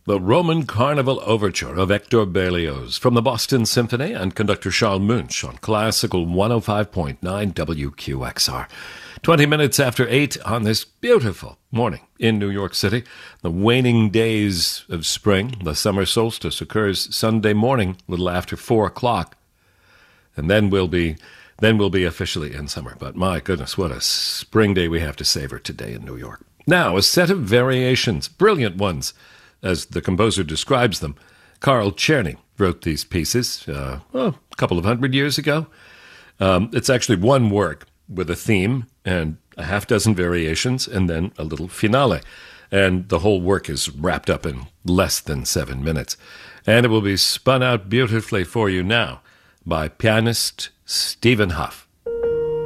The Roman Carnival Overture of Hector Berlioz from the Boston Symphony and conductor Charles Munch on Classical 105.9 WQXR. 20 minutes after 8 on this beautiful morning in New York City. The waning days of spring. The summer solstice occurs Sunday morning, a little after 4 o'clock. And then we'll be officially in summer. But my goodness, what a spring day we have to savor today in New York. Now, a set of variations, brilliant ones, as the composer describes them. Carl Czerny wrote these pieces a couple of 100 years ago. It's actually one work with a theme and a half dozen variations and then a little finale. And the whole work is wrapped up in less than 7 minutes. And it will be spun out beautifully for you now by pianist Stephen Hough.